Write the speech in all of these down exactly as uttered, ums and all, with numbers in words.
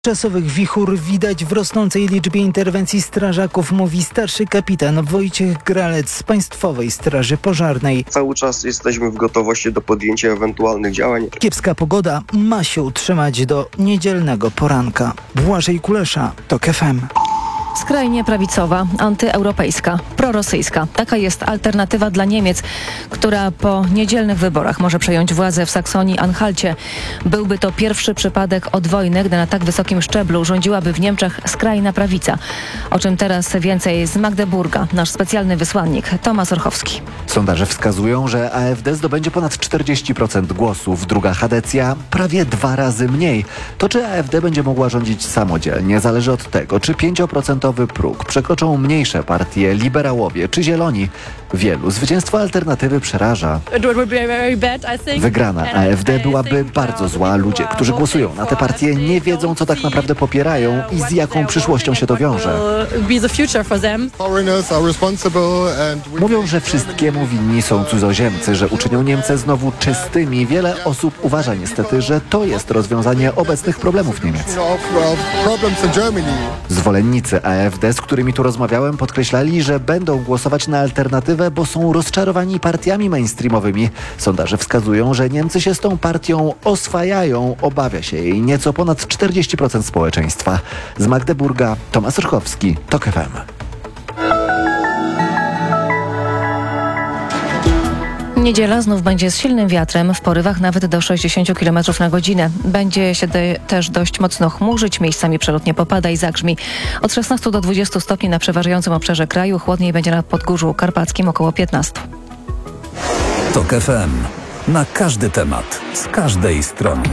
Czasowych wichur widać w rosnącej liczbie interwencji strażaków, mówi starszy kapitan Wojciech Gralec z Państwowej Straży Pożarnej. Cały czas jesteśmy w gotowości do podjęcia ewentualnych działań. Kiepska pogoda ma się utrzymać do niedzielnego poranka. Błażej Kulesza, TOK F M. Skrajnie prawicowa, antyeuropejska, prorosyjska. Taka jest alternatywa dla Niemiec, która po niedzielnych wyborach może przejąć władzę w Saksonii-Anhalcie. Byłby to pierwszy przypadek od wojny, gdy na tak wysokim szczeblu rządziłaby w Niemczech skrajna prawica. O czym teraz więcej z Magdeburga, nasz specjalny wysłannik Tomasz Orchowski. Sondaże wskazują, że A F D zdobędzie ponad czterdzieści procent głosów. Druga kadencja prawie dwa razy mniej. To czy A F D będzie mogła rządzić samodzielnie, zależy od tego, czy pięć procent próg przekroczą mniejsze partie, liberałowie czy zieloni. Wielu zwycięstwo alternatywy przeraża. Wygrana A F D byłaby bardzo zła. Ludzie, którzy głosują na te partie, nie wiedzą, co tak naprawdę popierają i z jaką przyszłością się to wiąże. Mówią, że wszystkiemu winni są cudzoziemcy, że uczynią Niemcy znowu czystymi. Wiele osób uważa niestety, że to jest rozwiązanie obecnych problemów Niemiec. Zwolennicy A F D, z którymi tu rozmawiałem, podkreślali, że będą głosować na alternatywę, bo są rozczarowani partiami mainstreamowymi. Sondaże wskazują, że Niemcy się z tą partią oswajają. Obawia się jej nieco ponad czterdzieści procent społeczeństwa. Z Magdeburga Tomasz Orchowski, TOK F M. Niedziela znów będzie z silnym wiatrem, w porywach nawet do sześćdziesiąt kilometrów na godzinę. Będzie się de- też dość mocno chmurzyć, miejscami przelotnie popada i zagrzmi. Od szesnastu do dwudziestu stopni na przeważającym obszarze kraju, chłodniej będzie na Podgórzu Karpackim około piętnastu. TOK F M. Na każdy temat, z każdej strony.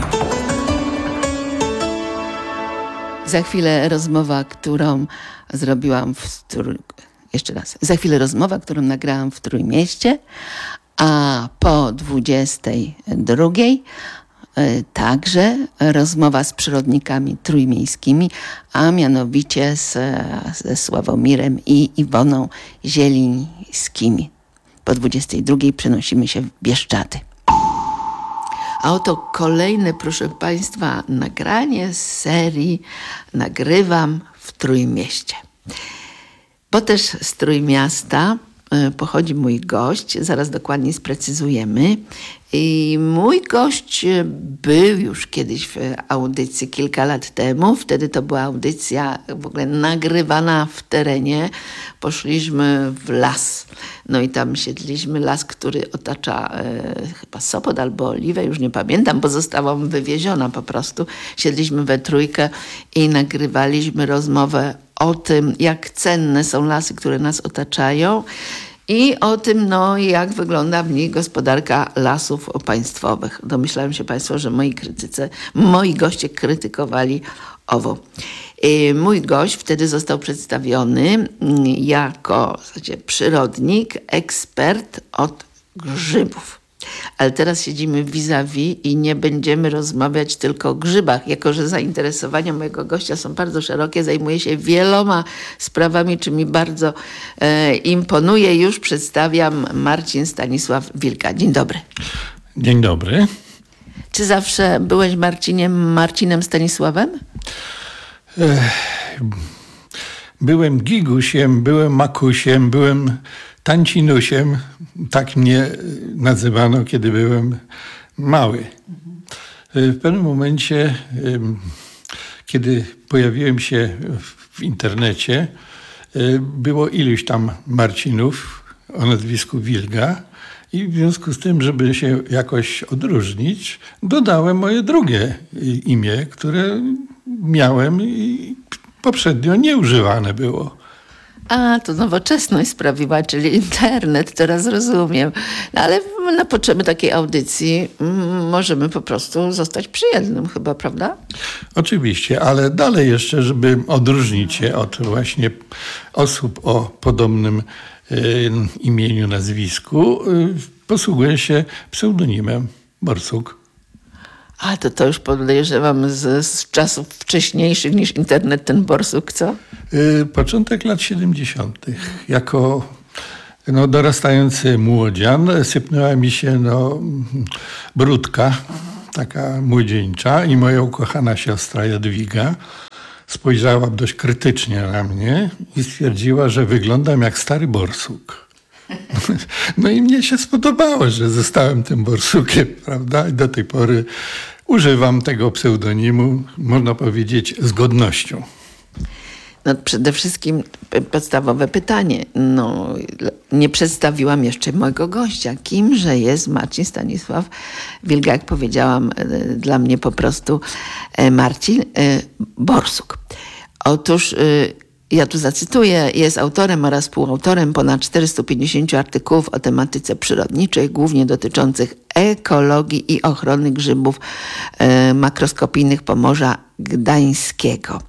Za chwilę rozmowa, którą zrobiłam w... Jeszcze raz. Za chwilę rozmowa, którą nagrałam w Trójmieście, a po dwudziestej drugiej y, także rozmowa z przyrodnikami trójmiejskimi, a mianowicie z, ze Sławomirem i Iwoną Zielińskimi. Po dwudziestej drugiej przenosimy się w Bieszczady. A oto kolejne, proszę Państwa, nagranie z serii Nagrywam w Trójmieście. Bo też z Trójmiasta pochodzi mój gość, zaraz dokładnie sprecyzujemy. I mój gość był już kiedyś w audycji kilka lat temu. Wtedy to była audycja w ogóle nagrywana w terenie. Poszliśmy w las. No i tam siedliśmy, las, który otacza e, chyba Sopot albo Oliwę, już nie pamiętam, bo zostałam wywieziona po prostu. Siedliśmy we trójkę i nagrywaliśmy rozmowę o tym, jak cenne są lasy, które nas otaczają i o tym, no, jak wygląda w nich gospodarka lasów państwowych. Domyślają się Państwo, że moi krytycy, moi goście krytykowali owo. Mój gość wtedy został przedstawiony jako w zasadzie przyrodnik, ekspert od grzybów. Ale teraz siedzimy vis-a-vis i nie będziemy rozmawiać tylko o grzybach. Jako że zainteresowania mojego gościa są bardzo szerokie, zajmuje się wieloma sprawami, czy mi bardzo e, imponuje. Już przedstawiam Marcin Stanisław Wilka. Dzień dobry. Dzień dobry. Czy zawsze byłeś Marcinem, Marcinem Stanisławem? Ech, byłem Gigusiem, byłem Makusiem, byłem Tancinusiem, tak mnie nazywano, kiedy byłem mały. W pewnym momencie, kiedy pojawiłem się w internecie, było iluś tam Marcinów o nazwisku Wilga i w związku z tym, żeby się jakoś odróżnić, dodałem moje drugie imię, które miałem i poprzednio nieużywane było. A, to nowoczesność sprawiła, czyli internet, teraz rozumiem. No, ale na potrzeby takiej audycji mm, możemy po prostu zostać przyjemnym chyba, prawda? Oczywiście, ale dalej jeszcze, żeby odróżnić się od właśnie osób o podobnym y, imieniu, nazwisku, y, posługuję się pseudonimem Borsuk. A to to już podejrzewam z, z czasów wcześniejszych niż internet, ten Borsuk, co? Yy, początek lat siedemdziesiątych. Jako no, dorastający młodzian sypnęła mi się no, brudka taka młodzieńcza i moja ukochana siostra Jadwiga spojrzała dość krytycznie na mnie i stwierdziła, że wyglądam jak stary borsuk. No i mnie się spodobało, że zostałem tym borsukiem, prawda? I do tej pory używam tego pseudonimu, można powiedzieć, z godnością. No przede wszystkim podstawowe pytanie. No, nie przedstawiłam jeszcze mojego gościa. Kimże jest Marcin Stanisław Wilga? Jak powiedziałam, dla mnie po prostu Marcin Borsuk. Otóż ja tu zacytuję, jest autorem oraz współautorem ponad czterystu pięćdziesięciu artykułów o tematyce przyrodniczej, głównie dotyczących ekologii i ochrony grzybów makroskopijnych Pomorza Gdańskiego.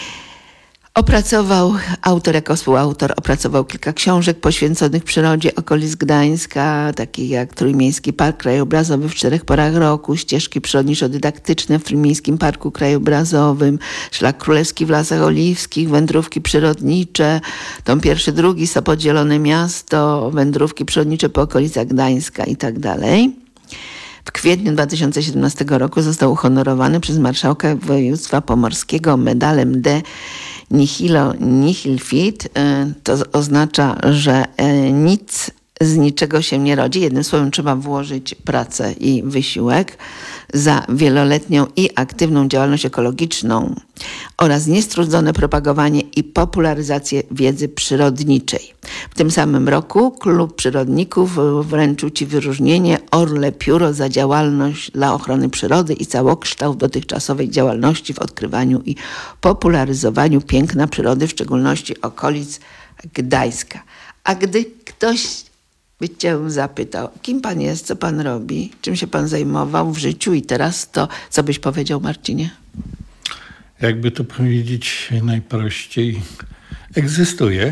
Opracował, autor jako współautor, opracował kilka książek poświęconych przyrodzie okolic Gdańska, takich jak Trójmiejski Park Krajobrazowy w czterech porach roku, Ścieżki przyrodniczo-dydaktyczne w Trójmiejskim Parku Krajobrazowym, Szlak Królewski w Lasach Oliwskich, Wędrówki przyrodnicze, tom pierwszy, drugi, Sopot Zielone Miasto, Wędrówki przyrodnicze po okolicach Gdańska i tak dalej. W kwietniu dwa tysiące siedemnastego roku został uhonorowany przez marszałka województwa pomorskiego medalem de Nihilo Nihil Fit. To oznacza, że nic z niczego się nie rodzi. Jednym słowem trzeba włożyć pracę i wysiłek za wieloletnią i aktywną działalność ekologiczną oraz niestrudzone propagowanie i popularyzację wiedzy przyrodniczej. W tym samym roku Klub Przyrodników wręczył Ci wyróżnienie Orle Pióro za działalność dla ochrony przyrody i całokształt dotychczasowej działalności w odkrywaniu i popularyzowaniu piękna przyrody, w szczególności okolic Gdańska. A gdy ktoś by cię zapytał, kim pan jest, co pan robi, czym się pan zajmował w życiu i teraz, to co byś powiedział, Marcinie? Jakby to powiedzieć najprościej, egzystuję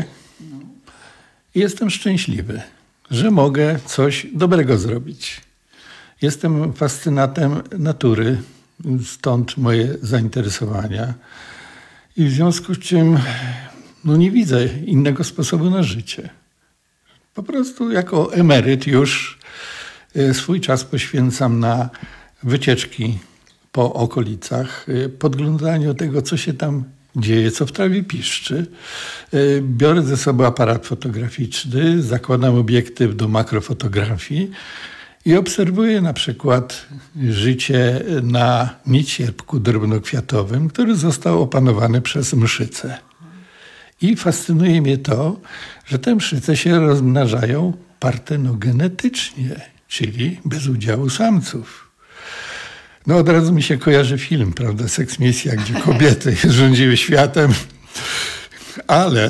i jestem szczęśliwy, że mogę coś dobrego zrobić. Jestem fascynatem natury, stąd moje zainteresowania i w związku z czym no nie widzę innego sposobu na życie. Po prostu jako emeryt już swój czas poświęcam na wycieczki po okolicach, podglądaniu tego, co się tam dzieje, co w trawie piszczy. Biorę ze sobą aparat fotograficzny, zakładam obiektyw do makrofotografii i obserwuję na przykład życie na niecierpku drobnokwiatowym, który został opanowany przez mszycę. I fascynuje mnie to, że te mszyce się rozmnażają partenogenetycznie, czyli bez udziału samców. No od razu mi się kojarzy film, prawda, Seksmisja, gdzie kobiety rządziły światem, ale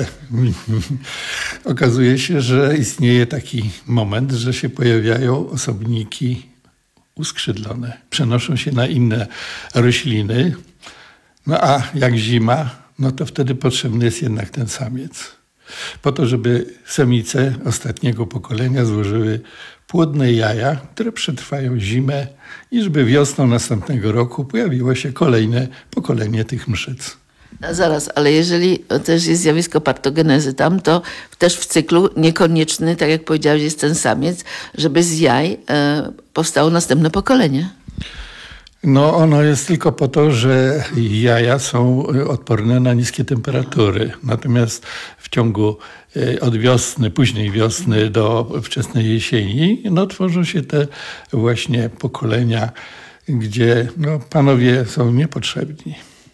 okazuje się, że istnieje taki moment, że się pojawiają osobniki uskrzydlone, przenoszą się na inne rośliny, no a jak zima, no to wtedy potrzebny jest jednak ten samiec. Po to, żeby samice ostatniego pokolenia złożyły płodne jaja, które przetrwają zimę i żeby wiosną następnego roku pojawiło się kolejne pokolenie tych mszyc. No zaraz, ale jeżeli też jest zjawisko partogenezy tam, to też w cyklu niekonieczny, tak jak powiedziałeś, jest ten samiec, żeby z jaj e, powstało następne pokolenie. No ono jest tylko po to, że jaja są odporne na niskie temperatury. Natomiast w ciągu od wiosny, późnej wiosny do wczesnej jesieni, no tworzą się te właśnie pokolenia, gdzie no, panowie są niepotrzebni.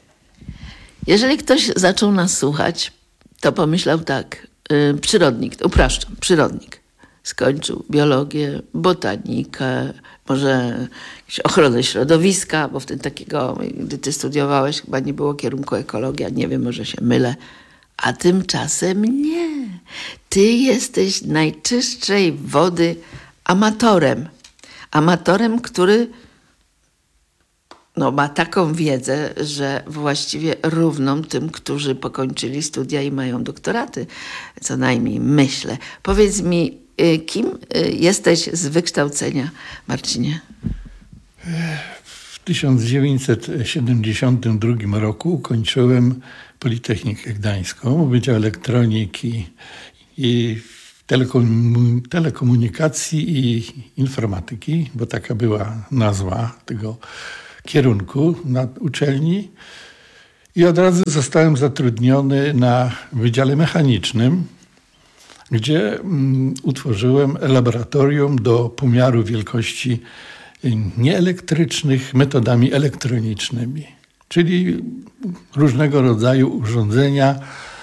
Jeżeli ktoś zaczął nas słuchać, to pomyślał tak, yy, przyrodnik, upraszczam, przyrodnik. Skończył biologię, botanikę, może jakąś ochronę środowiska, bo wtedy takiego, gdy ty studiowałeś, chyba nie było kierunku ekologia, nie wiem, może się mylę. A tymczasem nie. Ty jesteś najczystszej wody amatorem. Amatorem, który no, ma taką wiedzę, że właściwie równą tym, którzy pokończyli studia i mają doktoraty. Co najmniej myślę. Powiedz mi, kim jesteś z wykształcenia, Marcinie? W tysiąc dziewięćset siedemdziesiątym drugim roku ukończyłem Politechnikę Gdańską, Wydział Elektroniki i telekom- telekomunikacji i informatyki, bo taka była nazwa tego kierunku na uczelni. I od razu zostałem zatrudniony na Wydziale Mechanicznym, gdzie mm, utworzyłem laboratorium do pomiaru wielkości nieelektrycznych metodami elektronicznymi, czyli różnego rodzaju urządzenia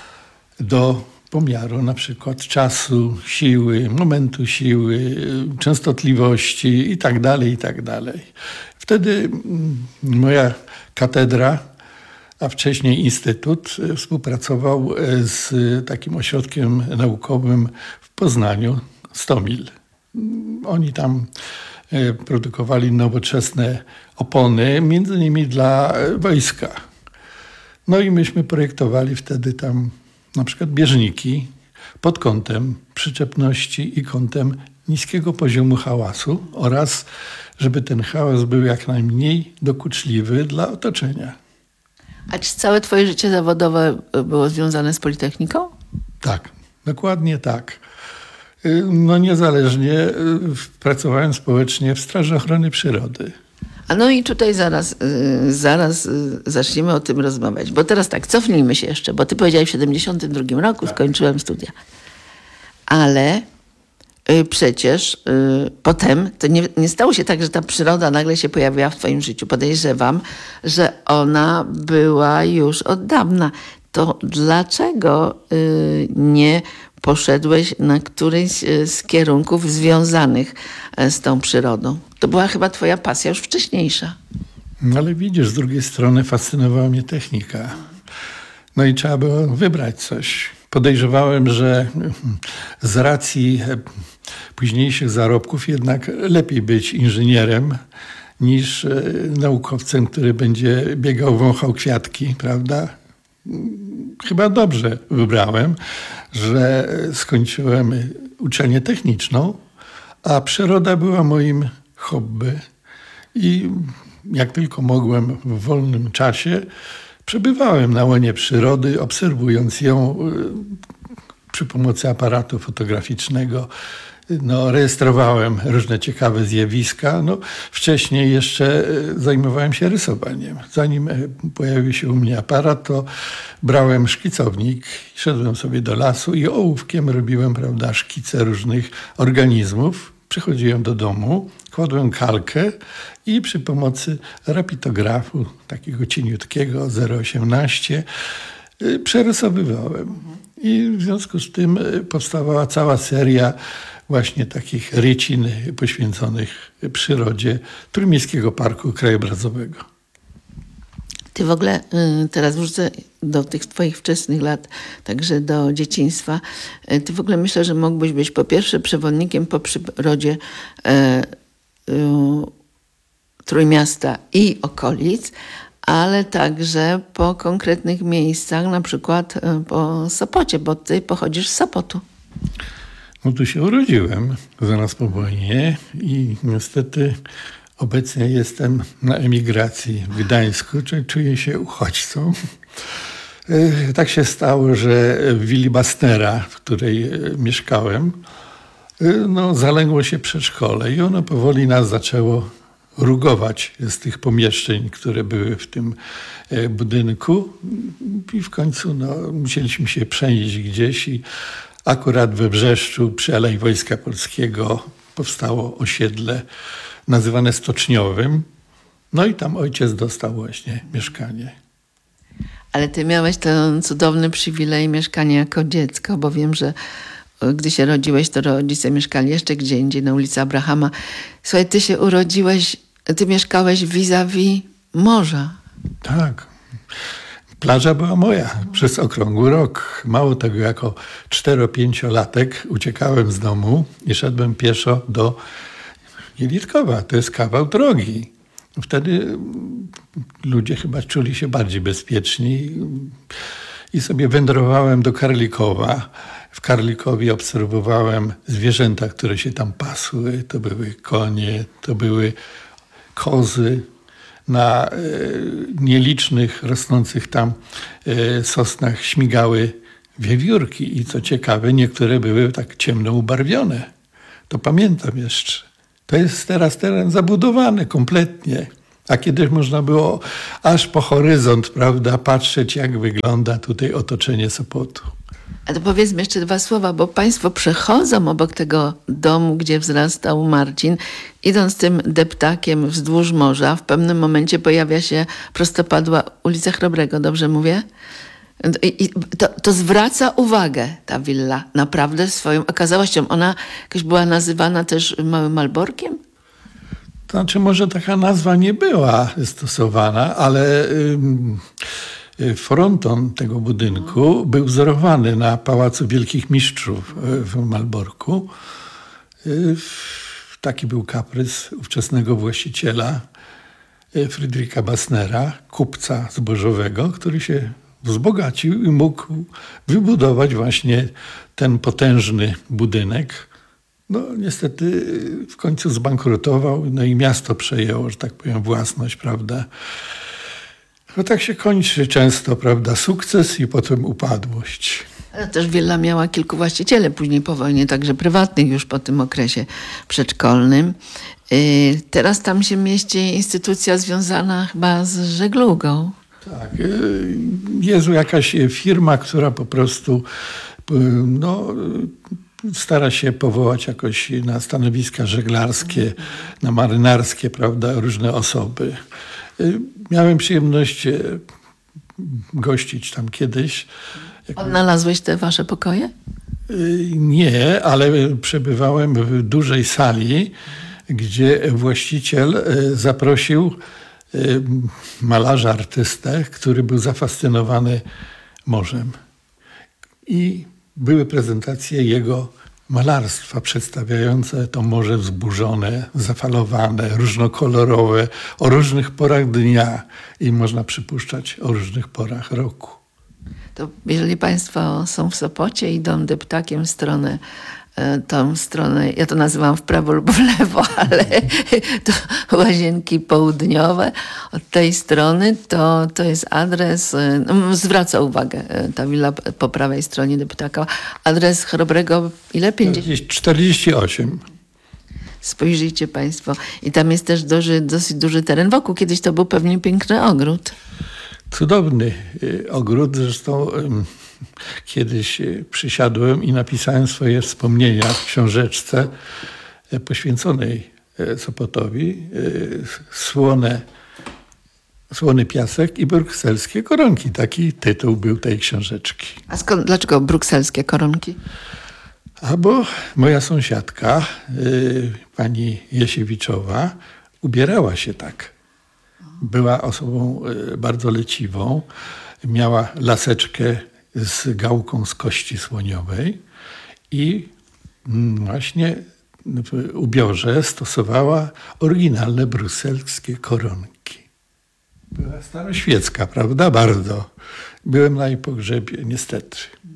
do pomiaru na przykład czasu, siły, momentu siły, częstotliwości i tak dalej, i tak dalej. Wtedy moja katedra, a wcześniej instytut, współpracował z takim ośrodkiem naukowym w Poznaniu, Stomil. Oni tam produkowali nowoczesne opony, między innymi dla wojska. No i myśmy projektowali wtedy tam na przykład bieżniki pod kątem przyczepności i kątem niskiego poziomu hałasu oraz żeby ten hałas był jak najmniej dokuczliwy dla otoczenia. A czy całe twoje życie zawodowe było związane z Politechniką? Tak, dokładnie tak. No niezależnie pracowałem społecznie w Straży Ochrony Przyrody. A no i tutaj zaraz, y, zaraz y, zaczniemy o tym rozmawiać. Bo teraz tak, cofnijmy się jeszcze, bo ty powiedziałeś w siedemdziesiątym drugim roku, tak. Skończyłem studia. Ale y, przecież y, potem to nie, nie stało się tak, że ta przyroda nagle się pojawiła w twoim życiu. Podejrzewam, że ona była już od dawna. To dlaczego y, nie poszedłeś na któryś z kierunków związanych z tą przyrodą? To była chyba twoja pasja już wcześniejsza. No ale widzisz, z drugiej strony fascynowała mnie technika. No i trzeba było wybrać coś. Podejrzewałem, że z racji późniejszych zarobków jednak lepiej być inżynierem niż naukowcem, który będzie biegał, wąchał kwiatki, prawda? Chyba dobrze wybrałem, że skończyłem uczelnię techniczną, a przyroda była moim hobby. I jak tylko mogłem w wolnym czasie, przebywałem na łonie przyrody, obserwując ją przy pomocy aparatu fotograficznego. No, rejestrowałem różne ciekawe zjawiska. No, wcześniej jeszcze zajmowałem się rysowaniem. Zanim pojawił się u mnie aparat, to brałem szkicownik, szedłem sobie do lasu i ołówkiem robiłem, prawda, szkice różnych organizmów. Przychodziłem do domu, kładłem kalkę i przy pomocy rapitografu, takiego cieniutkiego zero przecinek osiemnaście, przerysowywałem. I w związku z tym powstawała cała seria właśnie takich rycin poświęconych przyrodzie Trójmiejskiego Parku Krajobrazowego. Ty w ogóle, teraz wrócę do tych twoich wczesnych lat, także do dzieciństwa. Ty w ogóle myślę, że mógłbyś być po pierwsze przewodnikiem po przyrodzie e, e, Trójmiasta i okolic, ale także po konkretnych miejscach, na przykład po Sopocie, bo ty pochodzisz z Sopotu. No tu się urodziłem zaraz po wojnie i niestety obecnie jestem na emigracji w Gdańsku, czyli czuję się uchodźcą. Tak się stało, że w willi Bastnera, w której mieszkałem, no, zaległo się przedszkole i ono powoli nas zaczęło rugować z tych pomieszczeń, które były w tym budynku. I w końcu no, musieliśmy się przenieść gdzieś i akurat we Brzeszczu przy Alei Wojska Polskiego powstało osiedle nazywane Stoczniowym. No i tam ojciec dostał właśnie mieszkanie. Ale ty miałeś ten cudowny przywilej mieszkania jako dziecko, bo wiem, że gdy się rodziłeś, to rodzice mieszkali jeszcze gdzie indziej, na ulicy Abrahama. Słuchaj, ty się urodziłeś, ty mieszkałeś vis-a-vis morza. Tak. Plaża była moja przez okrągły rok. Mało tego, jako cztero-pięciolatek uciekałem z domu i szedłem pieszo do Jelitkowa. To jest kawał drogi. Wtedy ludzie chyba czuli się bardziej bezpieczni i sobie wędrowałem do Karlikowa. W Karlikowie obserwowałem zwierzęta, które się tam pasły. To były konie, to były kozy. Na e, nielicznych, rosnących tam e, sosnach śmigały wiewiórki i co ciekawe, niektóre były tak ciemno ubarwione. To pamiętam jeszcze. To jest teraz teren zabudowany kompletnie. A kiedyś można było aż po horyzont, prawda, patrzeć, jak wygląda tutaj otoczenie Sopotu. A to powiedzmy jeszcze dwa słowa, bo państwo przechodzą obok tego domu, gdzie wzrastał Marcin. Idąc tym deptakiem wzdłuż morza, w pewnym momencie pojawia się prostopadła ulica Chrobrego, dobrze mówię? I, i to, to zwraca uwagę, ta willa, naprawdę swoją okazałością. Ona jakoś była nazywana też Małym Malborkiem? To znaczy, może taka nazwa nie była stosowana, ale y, fronton tego budynku był wzorowany na Pałacu Wielkich Mistrzów w Malborku. Y, taki był kaprys ówczesnego właściciela Friedricha Bassnera, kupca zbożowego, który się wzbogacił i mógł wybudować właśnie ten potężny budynek. No niestety w końcu zbankrutował, no i miasto przejęło, że tak powiem, własność, prawda. No tak się kończy często, prawda, sukces i potem upadłość. Ale też willa miała kilku właścicieli później po wojnie, także prywatnych już po tym okresie przedszkolnym. Yy, teraz tam się mieści instytucja związana chyba z żeglugą. Tak, jest jakaś firma, która po prostu no, stara się powołać jakoś na stanowiska żeglarskie, na marynarskie, prawda, różne osoby. Miałem przyjemność gościć tam kiedyś. Odnalazłeś te wasze pokoje? Nie, ale przebywałem w dużej sali, gdzie właściciel zaprosił malarza, artystę, który był zafascynowany morzem. I były prezentacje jego malarstwa przedstawiające to morze wzburzone, zafalowane, różnokolorowe, o różnych porach dnia i można przypuszczać o różnych porach roku. To jeżeli państwo są w Sopocie, idą deptakiem w stronę tą stronę, ja to nazywam w prawo lub w lewo, ale to Łazienki Południowe. Od tej strony to, to jest adres, no, zwraca uwagę ta willa po prawej stronie deptaka. Adres Chrobrego ile? pięćdziesiąt czterdzieści osiem. Spojrzyjcie państwo. I tam jest też duży, dosyć duży teren wokół. Kiedyś to był pewnie piękny ogród. Cudowny ogród, zresztą kiedyś przysiadłem i napisałem swoje wspomnienia w książeczce poświęconej Sopotowi. Słone, Słony piasek i brukselskie koronki. Taki tytuł był tej książeczki. A skąd, dlaczego brukselskie koronki? A bo moja sąsiadka, pani Jasiewiczowa, ubierała się tak. Była osobą bardzo leciwą. Miała laseczkę z gałką z kości słoniowej i właśnie w ubiorze stosowała oryginalne brukselskie koronki. Była staroświecka, prawda? Bardzo. Byłem na jej pogrzebie, niestety.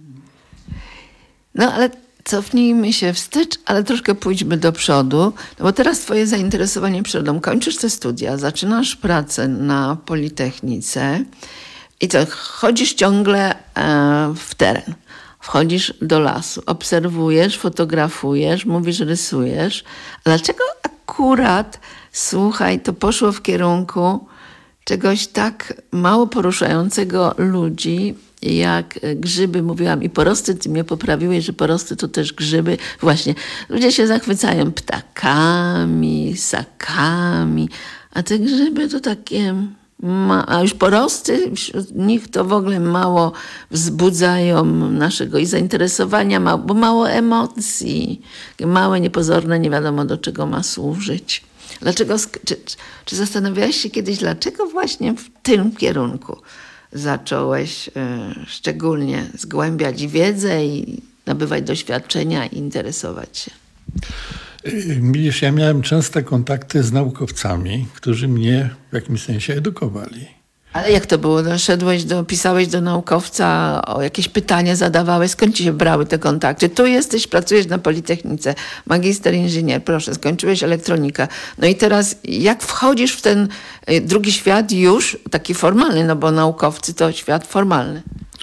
No ale cofnijmy się wstecz, ale troszkę pójdźmy do przodu, no bo teraz twoje zainteresowanie przyrodą. Kończysz te studia, zaczynasz pracę na Politechnice i co, chodzisz ciągle e, w teren, wchodzisz do lasu, obserwujesz, fotografujesz, mówisz, rysujesz. Dlaczego akurat, słuchaj, to poszło w kierunku czegoś tak mało poruszającego ludzi, jak grzyby, mówiłam i porosty, ty mnie poprawiłeś, że porosty to też grzyby. Właśnie, ludzie się zachwycają ptakami, ssakami, a te grzyby to takie, ma, a już porosty, wśród nich to w ogóle mało wzbudzają naszego i zainteresowania, mało, bo mało emocji, małe, niepozorne, nie wiadomo do czego ma służyć. Dlaczego, czy, czy zastanawiałeś się kiedyś, dlaczego właśnie w tym kierunku zacząłeś y, szczególnie zgłębiać wiedzę i nabywać doświadczenia i interesować się? Widzisz, ja miałem częste kontakty z naukowcami, którzy mnie w jakimś sensie edukowali. Ale jak to było? Doszedłeś do, pisałeś do naukowca, o jakieś pytania zadawałeś? Skąd ci się brały te kontakty? Tu jesteś, pracujesz na Politechnice, magister inżynier, proszę, skończyłeś elektronikę. No i teraz jak wchodzisz w ten drugi świat już, taki formalny, no bo naukowcy to świat formalny.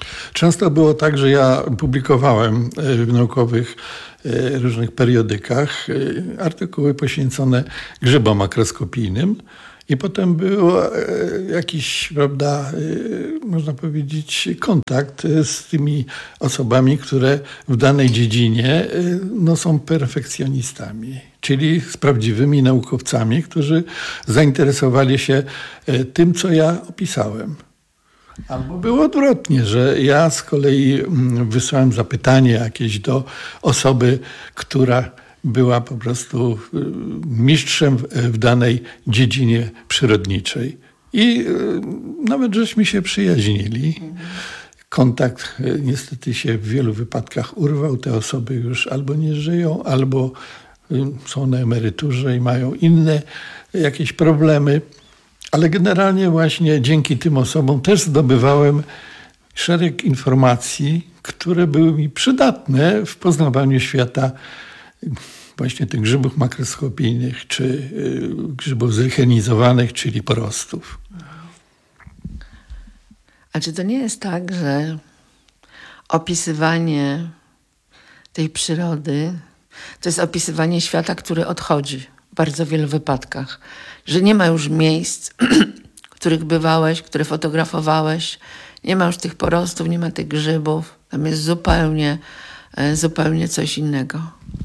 Często było tak, że ja publikowałem w naukowych różnych periodykach artykuły poświęcone grzybom makroskopijnym i potem był jakiś, prawda, można powiedzieć, kontakt z tymi osobami, które w danej dziedzinie no, są perfekcjonistami, czyli z prawdziwymi naukowcami, którzy zainteresowali się tym, co ja opisałem. Albo było odwrotnie, że ja z kolei wysłałem zapytanie jakieś do osoby, która była po prostu mistrzem w danej dziedzinie przyrodniczej. I nawet żeśmy się przyjaźnili. Kontakt niestety się w wielu wypadkach urwał. Te osoby już albo nie żyją, albo są na emeryturze i mają inne jakieś problemy. Ale generalnie właśnie dzięki tym osobom też zdobywałem szereg informacji, które były mi przydatne w poznawaniu świata właśnie tych grzybów makroskopijnych, czy grzybów zechenizowanych, czyli porostów. A czy to nie jest tak, że opisywanie tej przyrody to jest opisywanie świata, który odchodzi w bardzo wielu wypadkach? Że nie ma już miejsc, w których bywałeś, które fotografowałeś, nie ma już tych porostów, nie ma tych grzybów. Tam jest zupełnie, zupełnie coś innego.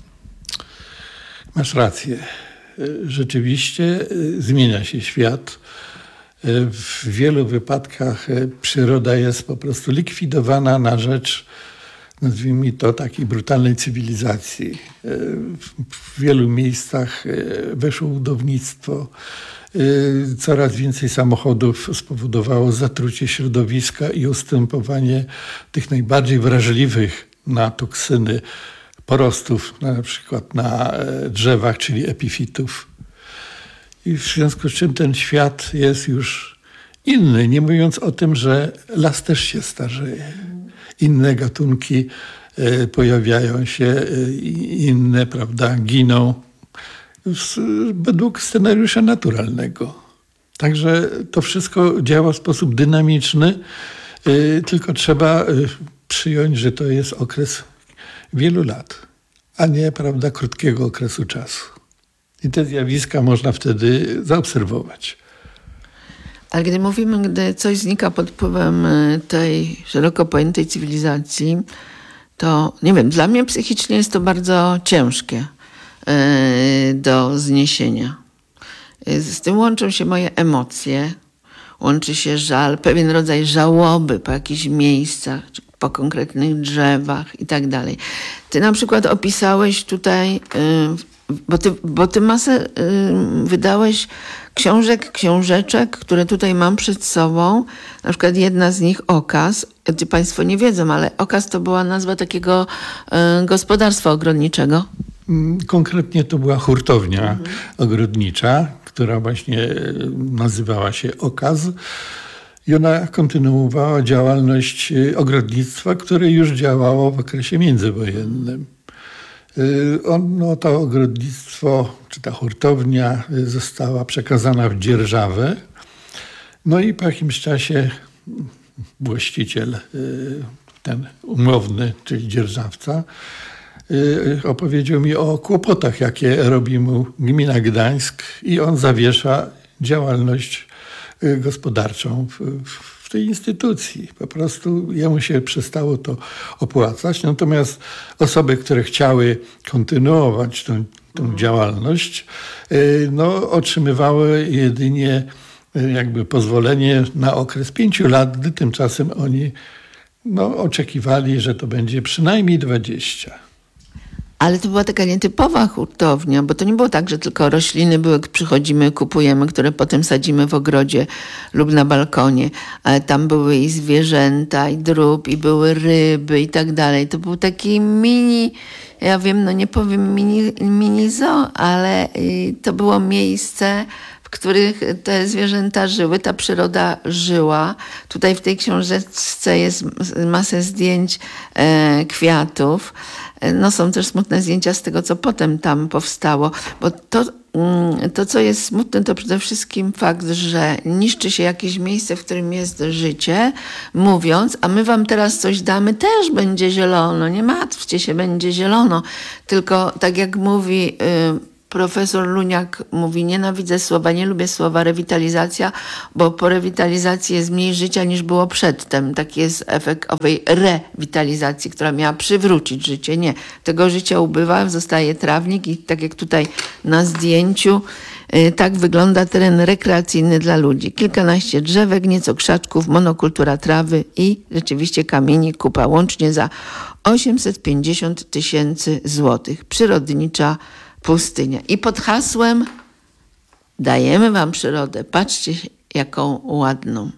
Masz rację. Rzeczywiście zmienia się świat. W wielu wypadkach przyroda jest po prostu likwidowana na rzecz, nazwijmy to, takiej brutalnej cywilizacji. W wielu miejscach weszło budownictwo. Coraz więcej samochodów spowodowało zatrucie środowiska i ustępowanie tych najbardziej wrażliwych na toksyny porostów, na przykład na drzewach, czyli epifitów. I w związku z czym ten świat jest już inny, nie mówiąc o tym, że las też się starzeje. Inne gatunki pojawiają się, inne, prawda, giną według scenariusza naturalnego. Także to wszystko działa w sposób dynamiczny, tylko trzeba przyjąć, że to jest okres wielu lat, a nie, prawda, krótkiego okresu czasu. I te zjawiska można wtedy zaobserwować. Ale gdy mówimy, gdy coś znika pod wpływem tej szeroko pojętej cywilizacji, to nie wiem, dla mnie psychicznie jest to bardzo ciężkie do zniesienia. Z tym łączą się moje emocje, łączy się żal, pewien rodzaj żałoby po jakichś miejscach, po konkretnych drzewach i tak dalej. Ty na przykład opisałeś tutaj, bo ty, bo ty masę wydałeś książek, książeczek, które tutaj mam przed sobą. Na przykład jedna z nich Okaz. Ty państwo nie wiedzą, ale Okaz to była nazwa takiego gospodarstwa ogrodniczego. Konkretnie to była hurtownia mhm. ogrodnicza, która właśnie nazywała się Okaz. I ona kontynuowała działalność ogrodnictwa, które już działało w okresie międzywojennym. Ono, to ogrodnictwo, czy ta hurtownia została przekazana w dzierżawę. No i po jakimś czasie właściciel, ten umowny, czyli dzierżawca, opowiedział mi o kłopotach, jakie robi mu gmina Gdańsk i on zawiesza działalność gospodarczą w, w tej instytucji. Po prostu jemu się przestało to opłacać. Natomiast osoby, które chciały kontynuować tą, tą działalność, no, otrzymywały jedynie jakby pozwolenie na okres pięciu lat, gdy tymczasem oni no, oczekiwali, że to będzie przynajmniej dwadzieścia. Ale to była taka nietypowa hurtownia, bo to nie było tak, że tylko rośliny były, przychodzimy, kupujemy, które potem sadzimy w ogrodzie lub na balkonie. Ale tam były i zwierzęta, i drób, i były ryby i tak dalej. To był taki mini, ja wiem, no nie powiem mini, mini zoo, ale to było miejsce, w których te zwierzęta żyły, ta przyroda żyła. Tutaj w tej książeczce jest masę zdjęć e, kwiatów. No są też smutne zdjęcia z tego, co potem tam powstało, bo to to, co jest smutne, to przede wszystkim fakt, że niszczy się jakieś miejsce, w którym jest życie, mówiąc, a my wam teraz coś damy, też będzie zielono, nie martwcie się, będzie zielono. Tylko tak jak mówi profesor Luniak, mówi, nienawidzę słowa, nie lubię słowa rewitalizacja, bo po rewitalizacji jest mniej życia niż było przedtem. Taki jest efekt owej rewitalizacji, która miała przywrócić życie. Nie, tego życia ubywa, zostaje trawnik i tak jak tutaj na zdjęciu, tak wygląda teren rekreacyjny dla ludzi. Kilkanaście drzewek, nieco krzaczków, monokultura trawy i rzeczywiście kamieni kupa, łącznie za osiemset pięćdziesiąt tysięcy złotych. Przyrodnicza pustynia. I pod hasłem dajemy wam przyrodę, patrzcie jaką ładną.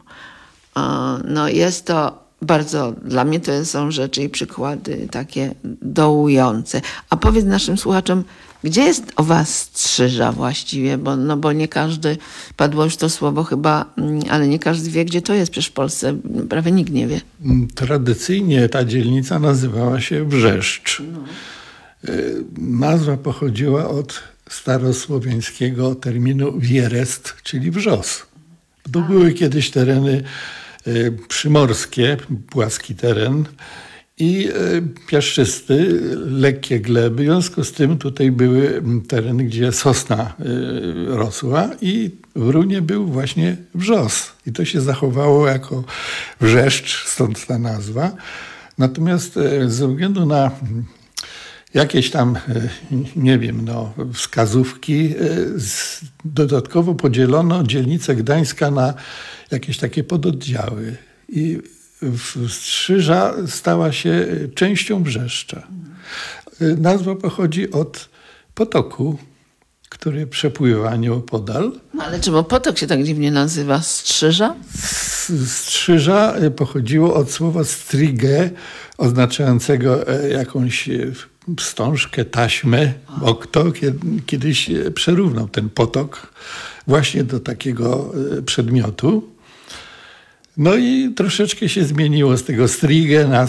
No jest to bardzo, dla mnie to są rzeczy i przykłady takie dołujące. A powiedz naszym słuchaczom, gdzie jest owa Strzyża właściwie? Bo, no bo nie każdy, padło już to słowo chyba, ale nie każdy wie, gdzie to jest. Przecież w Polsce prawie nikt nie wie. Tradycyjnie ta dzielnica nazywała się Wrzeszcz. No. Nazwa pochodziła od starosłowiańskiego terminu wierest, czyli wrzos. To były kiedyś tereny przymorskie, płaski teren i piaszczysty, lekkie gleby. W związku z tym tutaj były tereny, gdzie sosna rosła i w runie był właśnie wrzos. I to się zachowało jako Wrzeszcz, stąd ta nazwa. Natomiast ze względu na jakieś tam, nie wiem, no, wskazówki, dodatkowo podzielono dzielnicę Gdańska na jakieś takie pododdziały. I Strzyża stała się częścią Wrzeszcza. Nazwa pochodzi od potoku, który przepływa nieopodal. No ale czemu potok się tak dziwnie nazywa? Strzyża? Strzyża pochodziło od słowa strige, oznaczającego jakąś wstążkę, taśmę, bo kto kiedyś przerównał ten potok właśnie do takiego przedmiotu. No i troszeczkę się zmieniło z tego strige na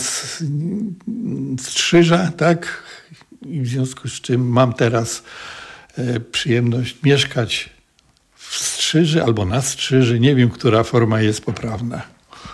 Strzyża, tak? I w związku z czym mam teraz przyjemność mieszkać w Strzyży albo na Strzyży. Nie wiem, która forma jest poprawna.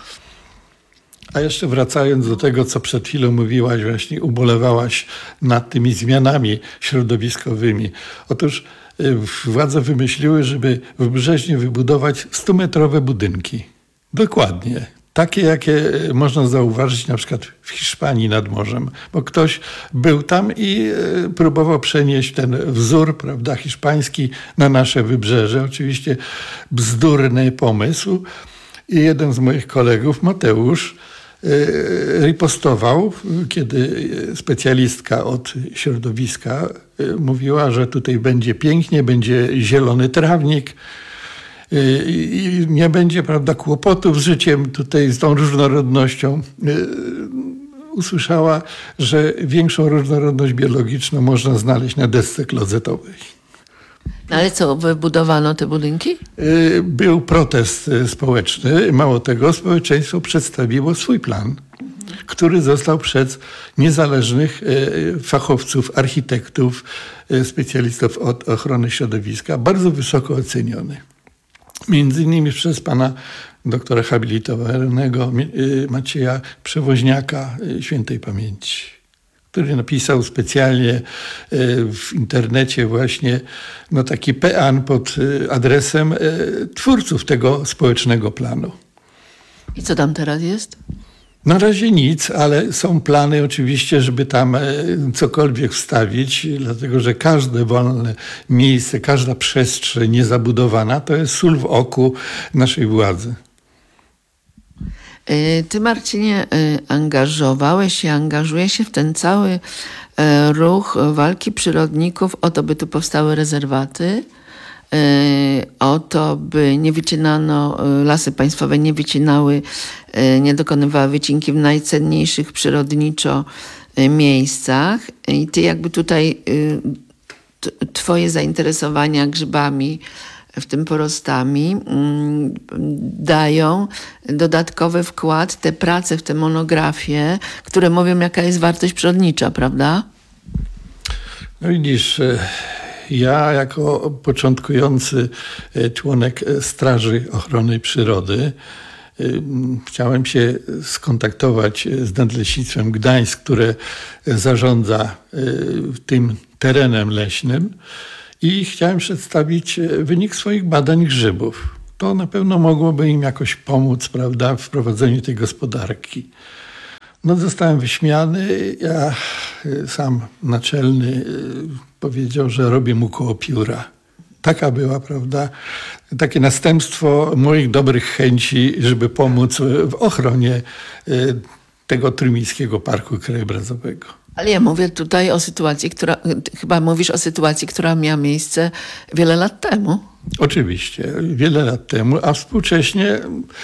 A jeszcze wracając do tego, co przed chwilą mówiłaś, właśnie ubolewałaś nad tymi zmianami środowiskowymi. Otóż władze wymyśliły, żeby w Brzeźnie wybudować stumetrowe budynki. Dokładnie. Takie, jakie można zauważyć na przykład w Hiszpanii nad morzem, bo ktoś był tam i próbował przenieść ten wzór, prawda, hiszpański na nasze wybrzeże. Oczywiście bzdurny pomysł. I jeden z moich kolegów, Mateusz, ripostował, kiedy specjalistka od środowiska mówiła, że tutaj będzie pięknie, będzie zielony trawnik, i nie będzie, prawda, kłopotów z życiem tutaj, z tą różnorodnością. Usłyszała, że większą różnorodność biologiczną można znaleźć na desce klozetowej. No ale co, wybudowano te budynki? Był protest społeczny. Mało tego, społeczeństwo przedstawiło swój plan, który został przez niezależnych fachowców, architektów, specjalistów od ochrony środowiska bardzo wysoko oceniony. Między innymi przez pana doktora habilitowanego Macieja Przewoźniaka świętej pamięci, który napisał specjalnie w internecie właśnie no taki pean pod adresem twórców tego społecznego planu. I co tam teraz jest? Na razie nic, ale są plany oczywiście, żeby tam cokolwiek wstawić, dlatego że każde wolne miejsce, każda przestrzeń niezabudowana to jest sól w oku naszej władzy. Ty, Marcinie, angażowałeś się, angażujesz się w ten cały ruch walki przyrodników o to, by tu powstały rezerwaty, o to, by nie wycinano, lasy państwowe nie wycinały, nie dokonywały wycinki w najcenniejszych przyrodniczo miejscach. I ty jakby tutaj twoje zainteresowania grzybami, w tym porostami, dają dodatkowy wkład, te prace w te monografie, które mówią, jaka jest wartość przyrodnicza, prawda? No widzisz, Ja jako początkujący członek Straży Ochrony Przyrody chciałem się skontaktować z Nadleśnictwem Gdańsk, które zarządza tym terenem leśnym i chciałem przedstawić wynik swoich badań grzybów. To na pewno mogłoby im jakoś pomóc, prawda, w prowadzeniu tej gospodarki. No zostałem wyśmiany, ja sam naczelny powiedział, że robię mu koło pióra. Taka była, prawda, takie następstwo moich dobrych chęci, żeby pomóc w ochronie tego Trójmiejskiego Parku Krajobrazowego. Ale ja mówię tutaj o sytuacji, która, chyba mówisz o sytuacji, która miała miejsce wiele lat temu. Oczywiście, wiele lat temu, a współcześnie,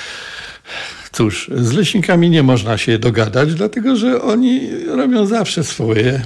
cóż, z leśnikami nie można się dogadać, dlatego że oni robią zawsze swoje.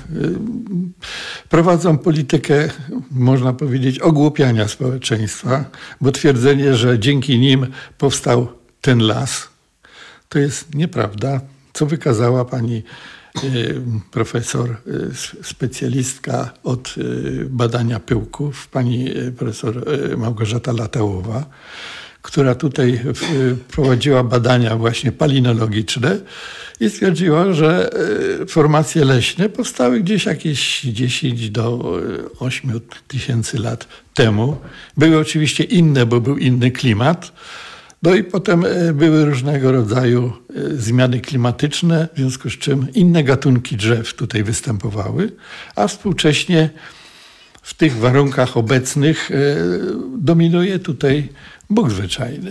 Prowadzą politykę, można powiedzieć, ogłupiania społeczeństwa, bo twierdzenie, że dzięki nim powstał ten las, to jest nieprawda, co wykazała pani profesor, specjalistka od badania pyłków, pani profesor Małgorzata Latałowa, która tutaj prowadziła badania właśnie palinologiczne i stwierdziła, że formacje leśne powstały gdzieś jakieś dziesięć do ośmiu tysięcy lat temu. Były oczywiście inne, bo był inny klimat. No i potem były różnego rodzaju zmiany klimatyczne, w związku z czym inne gatunki drzew tutaj występowały, a współcześnie w tych warunkach obecnych dominuje tutaj Bóg zwyczajny.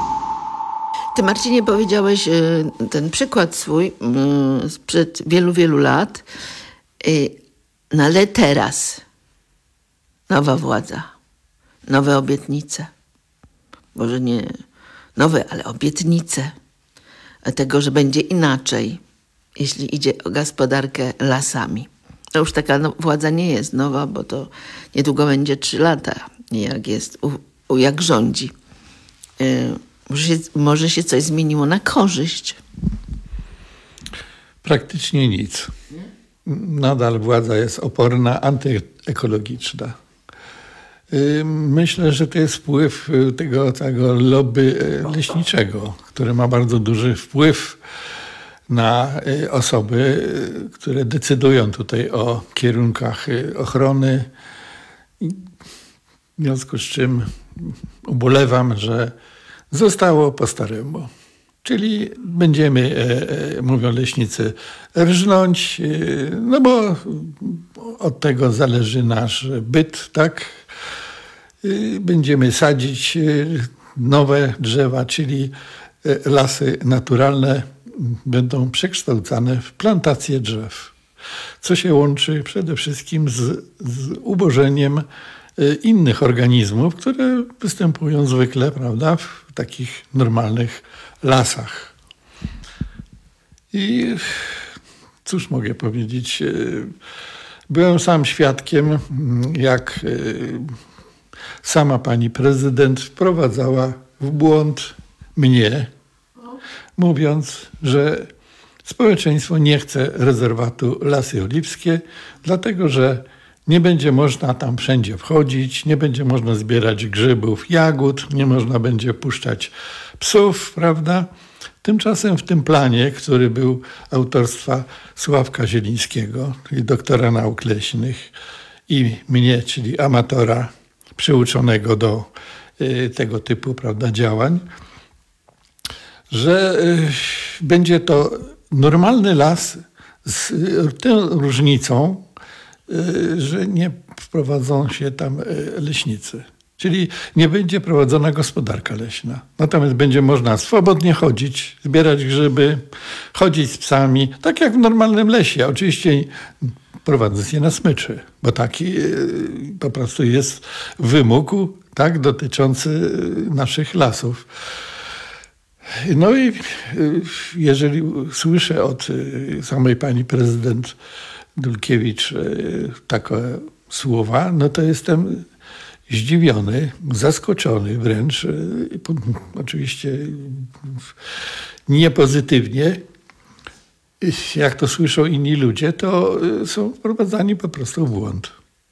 Ty, Marcinie, powiedziałeś ten przykład swój sprzed wielu, wielu lat, no ale teraz nowa władza, nowe obietnice, może nie nowe, ale obietnice tego, że będzie inaczej, jeśli idzie o gospodarkę lasami. To już taka no, władza nie jest nowa, bo to niedługo będzie trzy lata, jak jest, u, u, jak rządzi. Yy, może, się, może się coś zmieniło na korzyść? Praktycznie nic. Nadal władza jest oporna, antyekologiczna. Myślę, że to jest wpływ tego, tego lobby leśniczego, które ma bardzo duży wpływ na osoby, które decydują tutaj o kierunkach ochrony. W związku z czym ubolewam, że zostało po staremu. Czyli będziemy, mówią leśnicy, rżnąć, no bo od tego zależy nasz byt, tak? Będziemy sadzić nowe drzewa, czyli lasy naturalne będą przekształcane w plantacje drzew, co się łączy przede wszystkim z, z ubożeniem innych organizmów, które występują zwykle, prawda, w takich normalnych lasach. I cóż mogę powiedzieć, byłem sam świadkiem, jak sama pani prezydent wprowadzała w błąd mnie, mówiąc, że społeczeństwo nie chce rezerwatu Lasy Oliwskie, dlatego że nie będzie można tam wszędzie wchodzić, nie będzie można zbierać grzybów, jagód, nie można będzie puszczać psów, prawda? Tymczasem w tym planie, który był autorstwa Sławka Zielińskiego, czyli doktora nauk leśnych, i mnie, czyli amatora przyuczonego do y, tego typu, prawda, działań, że y, będzie to normalny las z y, tą różnicą, y, że nie wprowadzą się tam y, leśnicy. Czyli nie będzie prowadzona gospodarka leśna. Natomiast będzie można swobodnie chodzić, zbierać grzyby, chodzić z psami, tak jak w normalnym lesie. Oczywiście prowadząc je na smyczy, bo taki po prostu jest wymóg, tak, dotyczący naszych lasów. No i jeżeli słyszę od samej pani prezydent Dulkiewicz takie słowa, no to jestem zdziwiony, zaskoczony wręcz, oczywiście nie pozytywnie. Jak to słyszą inni ludzie, to są wprowadzani po prostu w błąd.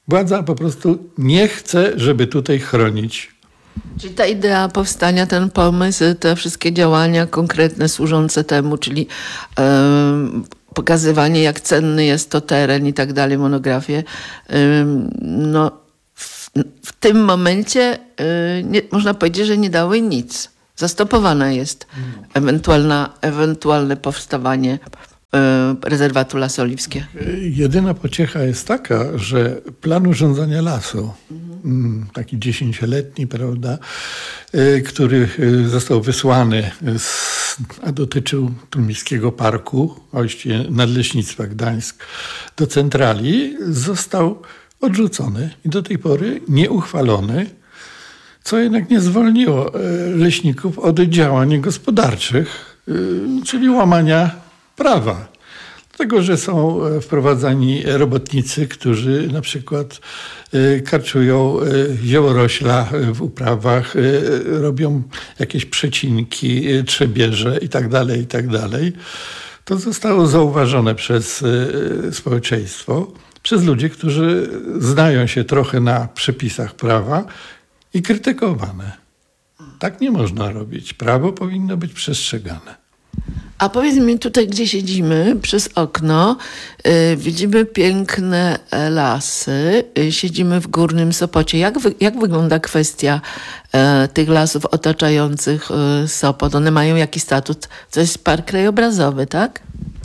Władza po prostu nie chce, żeby tutaj chronić. Czyli ta idea powstania, ten pomysł, te wszystkie działania konkretne służące temu, czyli um, pokazywanie, jak cenny jest to teren i tak dalej, monografie, um, no w, w tym momencie um, nie, można powiedzieć, że nie dały nic. Zastopowane jest ewentualna, ewentualne powstawanie rezerwatu Lasy Oliwskie. Jedyna pociecha jest taka, że plan urządzania lasu, taki dziesięcioletni, prawda, który został wysłany, z, a dotyczył Trójmiejskiego Parku, właściwie Nadleśnictwa Gdańsk, do centrali, został odrzucony i do tej pory nieuchwalony, co jednak nie zwolniło leśników od działań gospodarczych, czyli łamania prawa. Dlatego, że są wprowadzani robotnicy, którzy na przykład karczują ziołorośla w uprawach, robią jakieś przecinki, trzebieże i tak dalej, i tak dalej. To zostało zauważone przez społeczeństwo, przez ludzi, którzy znają się trochę na przepisach prawa i krytykowane. Tak nie można robić. Prawo powinno być przestrzegane. A powiedz mi, tutaj gdzie siedzimy, przez okno, y, widzimy piękne lasy, y, siedzimy w Górnym Sopocie. Jak, wy, jak wygląda kwestia y, tych lasów otaczających y, Sopot? One mają jakiś statut? To jest park krajobrazowy, tak?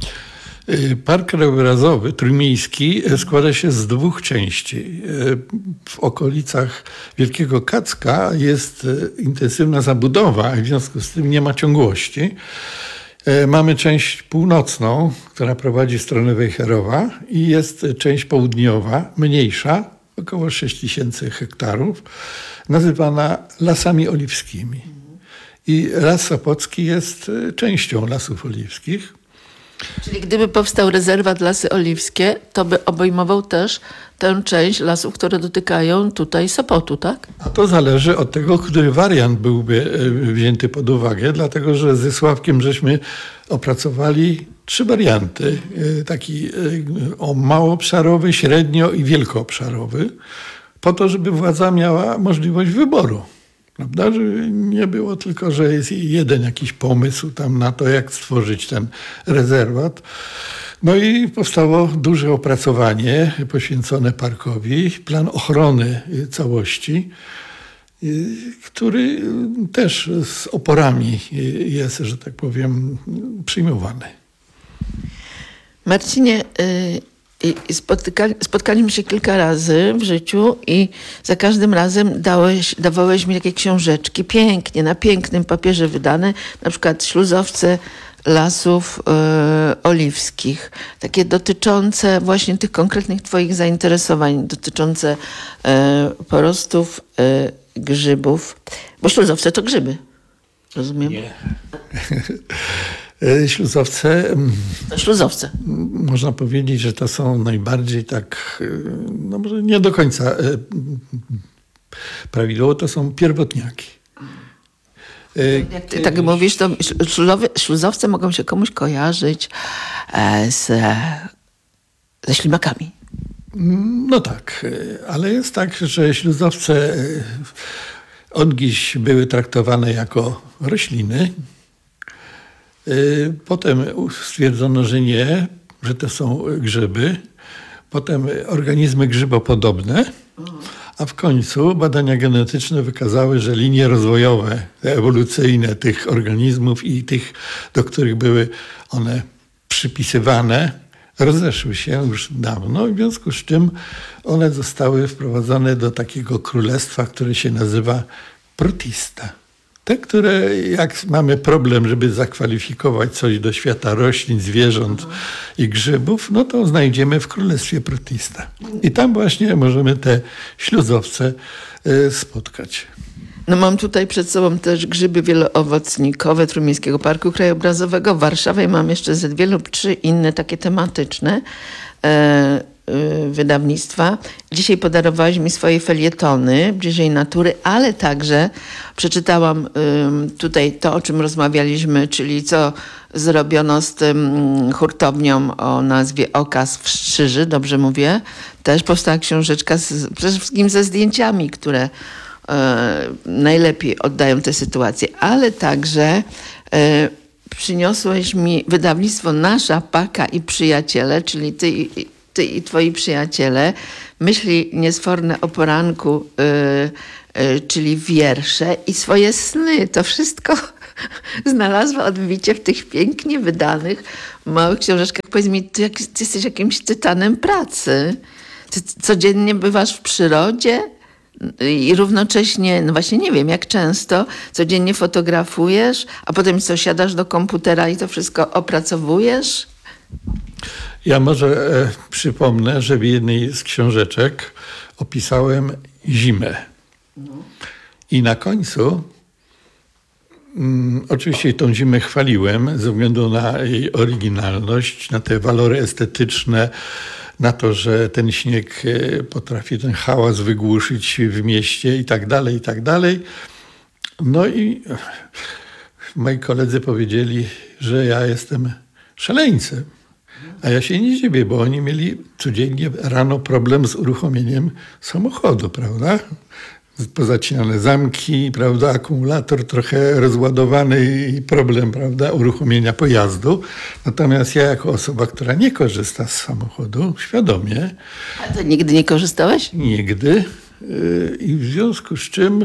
Park krajobrazowy trójmiejski składa się z dwóch części. W okolicach Wielkiego Kacka jest intensywna zabudowa, w związku z tym nie ma ciągłości. Mamy część północną, która prowadzi w stronę Wejherowa i jest część południowa, mniejsza, około sześć tysięcy hektarów, nazywana Lasami Oliwskimi. I Las Sopocki jest częścią Lasów Oliwskich. Czyli gdyby powstał rezerwat Lasy Oliwskie, to by obejmował też tę część lasów, które dotykają tutaj Sopotu, tak? A to zależy od tego, który wariant byłby wzięty pod uwagę, dlatego że ze Sławkiem żeśmy opracowali trzy warianty. Taki o małoobszarowy, średnio i wielkoobszarowy, po to, żeby władza miała możliwość wyboru. Prawda? Żeby nie było tylko, że jest jeden jakiś pomysł tam na to, jak stworzyć ten rezerwat. No i powstało duże opracowanie poświęcone parkowi, plan ochrony całości, który też z oporami jest, że tak powiem, przyjmowany. Marcinie, y Spotykali, spotkaliśmy się kilka razy w życiu i za każdym razem dałeś, dawałeś mi takie książeczki, pięknie, na pięknym papierze wydane, na przykład Śluzowce Lasów e, Oliwskich, takie dotyczące właśnie tych konkretnych twoich zainteresowań, dotyczące e, porostów e, grzybów, bo śluzowce to grzyby, rozumiem? Nie. Śluzowce, to śluzowce. Można powiedzieć, że to są najbardziej tak, no może nie do końca prawidłowo, to są pierwotniaki. Jak ty tak mówisz, to śluzowce mogą się komuś kojarzyć z, ze ślimakami. No tak, ale jest tak, że śluzowce od dziś były traktowane jako rośliny. Potem stwierdzono, że nie, że to są grzyby. Potem organizmy grzybopodobne. A w końcu badania genetyczne wykazały, że linie rozwojowe, ewolucyjne tych organizmów i tych, do których były one przypisywane, rozeszły się już dawno. W związku z czym one zostały wprowadzone do takiego królestwa, które się nazywa Protista. Te, które jak mamy problem, żeby zakwalifikować coś do świata roślin, zwierząt i grzybów, no to znajdziemy w Królestwie Protista. I tam właśnie możemy te śluzowce y, spotkać. No mam tutaj przed sobą też grzyby wieloowocnikowe Trójmiejskiego Parku Krajobrazowego w Warszawie. Mam jeszcze ze dwie lub trzy inne takie tematyczne. E, y, wydawnictwa. Dzisiaj podarowałeś mi swoje felietony Bliżej natury, ale także przeczytałam y, tutaj to, o czym rozmawialiśmy, czyli co zrobiono z tym hurtownią o nazwie Okaz w Szczyży, dobrze mówię. Też powstała książeczka z, przede wszystkim ze zdjęciami, które y, najlepiej oddają tę sytuację, ale także y, przyniosłeś mi wydawnictwo Nasza Paka i Przyjaciele, czyli ty, ty i twoi przyjaciele, myśli niesforne o poranku, yy, yy, czyli wiersze i swoje sny. To wszystko znalazła odbicie w tych pięknie wydanych małych książeczkach. Powiedz mi, ty, jak, ty jesteś jakimś tytanem pracy. Ty codziennie bywasz w przyrodzie? I równocześnie, no właśnie nie wiem, jak często codziennie fotografujesz, a potem co, siadasz do komputera i to wszystko opracowujesz? Ja może e, przypomnę, że w jednej z książeczek opisałem zimę. I na końcu mm, oczywiście tą zimę chwaliłem ze względu na jej oryginalność, na te walory estetyczne, na to, że ten śnieg potrafi ten hałas wygłuszyć w mieście i tak dalej, i tak dalej. No i moi koledzy powiedzieli, że ja jestem szaleńcem. A ja się nie dziwię, bo oni mieli codziennie rano problem z uruchomieniem samochodu, prawda? Pozacinane zamki, prawda, akumulator trochę rozładowany i problem, prawda, uruchomienia pojazdu. Natomiast ja jako osoba, która nie korzysta z samochodu, świadomie... A to nigdy nie korzystałeś? Nigdy. I w związku z czym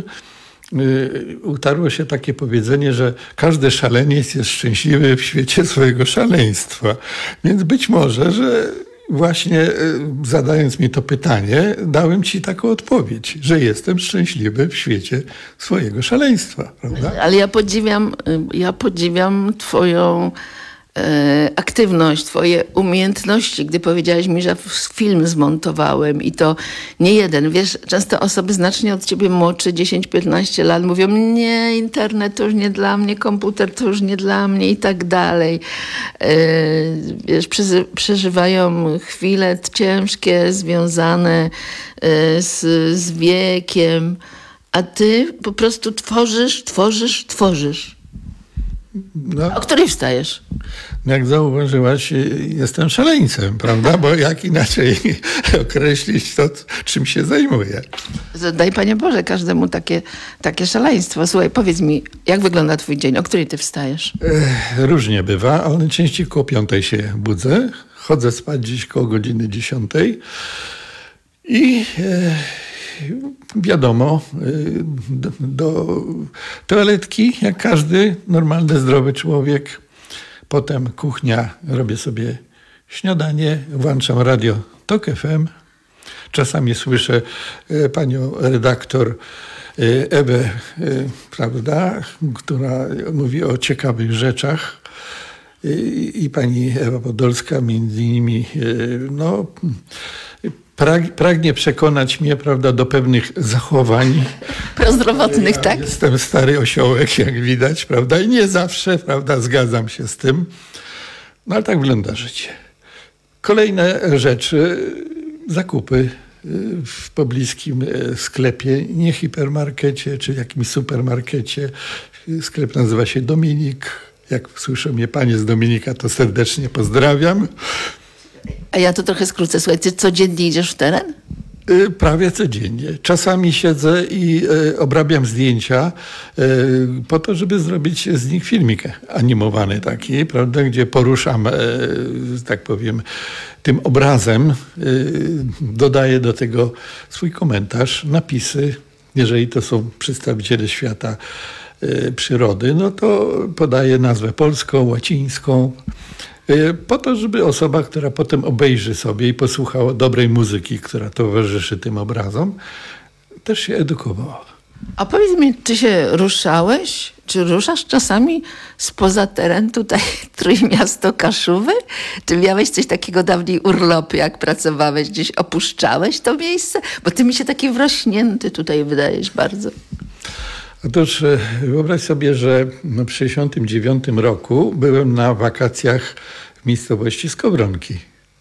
utarło się takie powiedzenie, że każdy szaleniec jest szczęśliwy w świecie swojego szaleństwa. Więc być może, że właśnie zadając mi to pytanie, dałem ci taką odpowiedź, że jestem szczęśliwy w świecie swojego szaleństwa, prawda? Ale ja podziwiam, ja podziwiam twoją e, aktywność, twoje umiejętności, gdy powiedziałeś mi, że film zmontowałem i to nie jeden. Wiesz, często osoby znacznie od ciebie młodsze, dziesięć piętnaście lat, mówią, nie, internet to już nie dla mnie, komputer to już nie dla mnie i tak dalej. E, wiesz, przeżywają chwile ciężkie, związane e, z, z wiekiem, a ty po prostu tworzysz, tworzysz, tworzysz. No, O której wstajesz? jak zauważyłaś, jestem szaleńcem, prawda? Bo jak inaczej określić to, czym się zajmuję. Daj Panie Boże każdemu takie, takie szaleństwo. Słuchaj, powiedz mi, jak wygląda twój dzień? O której ty wstajesz? Ech, różnie bywa, ale najczęściej koło piątej się budzę. Chodzę spać gdzieś koło godziny dziesiątej. I e, wiadomo, e, do, do toaletki, jak każdy normalny, zdrowy człowiek. Potem kuchnia, robię sobie śniadanie, włączam radio Tok F M. Czasami słyszę e, panią redaktor e, Ewę, e, prawda, która mówi o ciekawych rzeczach. I, i pani Ewa Podolska między innymi, e, no, prag, pragnie przekonać mnie, prawda, do pewnych zachowań. Prozdrowotnych, ja tak? Jestem stary osiołek, jak widać, prawda, i nie zawsze, prawda, zgadzam się z tym. No ale tak wygląda życie. Kolejne rzeczy, zakupy w pobliskim sklepie, nie hipermarkecie, czy jakimś supermarkecie. Sklep nazywa się Dominik. Jak słyszą mnie panie z Dominika, to serdecznie pozdrawiam. A ja to trochę skrócę. Słuchaj, ty codziennie idziesz w teren? Y, Prawie codziennie. Czasami siedzę i y, obrabiam zdjęcia y, po to, żeby zrobić z nich filmik animowany taki, prawda, gdzie poruszam, y, tak powiem, tym obrazem, y, dodaję do tego swój komentarz, napisy. Jeżeli to są przedstawiciele świata y, przyrody, no to podaję nazwę polską, łacińską, po to, żeby osoba, która potem obejrzy sobie i posłuchała dobrej muzyki, która towarzyszy tym obrazom, też się edukowała. A powiedz mi, czy się ruszałeś? Czy ruszasz czasami spoza teren tutaj Trójmiasto Kaszuby? Czy miałeś coś takiego dawniej urlopy, jak pracowałeś, gdzieś opuszczałeś to miejsce? Bo ty mi się taki wrośnięty tutaj wydajesz bardzo. Otóż wyobraź sobie, że w tysiąc dziewięćset sześćdziesiątym dziewiątym roku byłem na wakacjach w miejscowości Skowronki.